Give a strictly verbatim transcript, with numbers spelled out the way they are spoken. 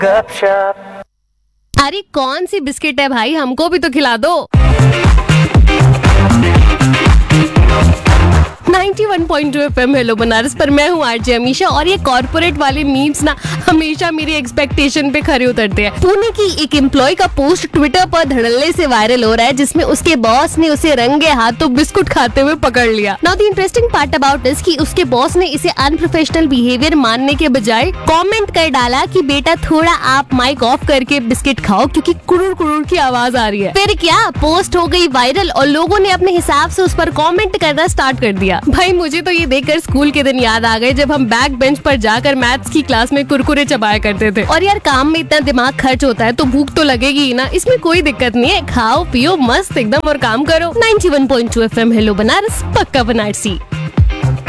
गपशप। अरे कौन सी बिस्किट है भाई, हमको भी तो खिला दो। Ninety one point two FM hello Banaras पर मैं हूँ आरजे अमीशा और ये कॉर्पोरेट वाले मीम्स ना हमेशा मेरी एक्सपेक्टेशन पे खरे उतरते हैं। पुणे की एक एम्प्लॉय का पोस्ट ट्विटर पर धड़ल्ले से वायरल हो रहा है जिसमें उसके बॉस ने उसे रंगे हाथों बिस्कुट खाते हुए पकड़ लिया। Now the interesting part about इस कि उसके बॉस ने इसे अनप्रोफेशनल बिहेवियर मानने के बजाय कमेंट कर डाला कि बेटा थोड़ा आप माइक ऑफ करके बिस्किट खाओ क्योंकि कुरुर कुरुर की आवाज आ रही है। फिर क्या, पोस्ट हो गई वायरल और लोगों ने अपने हिसाब से उस पर कमेंट करना स्टार्ट कर दिया। भाई मुझे तो ये देखकर स्कूल के दिन याद आ गए जब हम बैक बेंच पर जाकर मैथ्स की क्लास में कुरकुरे चबाया करते थे। और यार काम में इतना दिमाग खर्च होता है तो भूख तो लगेगी ही ना, इसमें कोई दिक्कत नहीं है, खाओ पियो मस्त एकदम और काम करो। Ninety one point two FM hello Banaras, पक्का बनारसी।